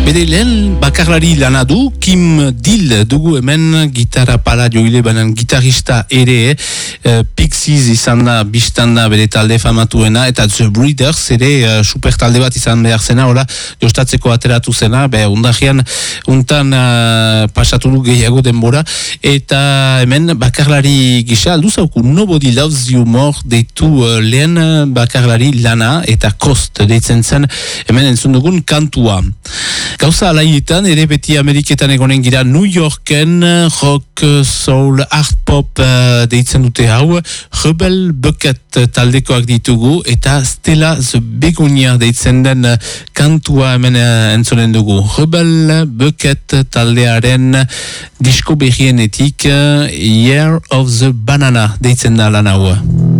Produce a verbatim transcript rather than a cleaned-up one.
Bere lehen bakarlari lana du, Kim Deal dugu hemen gitarra pala joile banan gitarrista ere, uh, Pixies izan da biztanda bere talde famatuena, eta The Breeders ere uh, super talde bat izan behar zena, ora jostatzeko ateratu zena, be undagian untan uh, pasatu du gehiago denbora, eta hemen bakarlari gisa aldu zauku Nobody Loves You More deitu uh, lehen bakarlari lana, eta Cost deitzen zen hemen entzun dugun kantua. Gauza alaietan, ere beti Ameriketan egonen gira New Yorken rock, soul, art pop uh, deitzen dute hau, Rebel Bucket taldekoak ditugu, eta Stella the Begonia deitzen den uh, kantua hemen uh, entzonen dugu. Rebel Bucket taldearen disko berrienetik uh, Year of the Banana deitzen da lan hau.